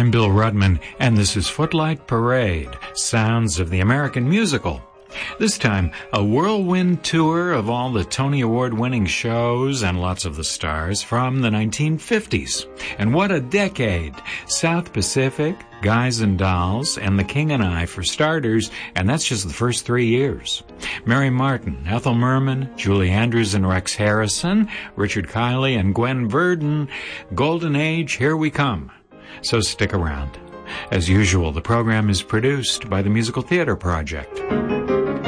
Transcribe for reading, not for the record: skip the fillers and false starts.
I'm Bill Rudman, and this is Footlight Parade, Sounds of the American Musical. This time, a whirlwind tour of all the Tony Award-winning shows and lots of the stars from the 1950s. And what a decade! South Pacific, Guys and Dolls, and The King and I for starters, and that's just the first 3 years. Mary Martin, Ethel Merman, Julie Andrews and Rex Harrison, Richard Kiley and Gwen Verdon. Golden Age, here we come. So stick around. As usual, the program is produced by the Musical Theater Project.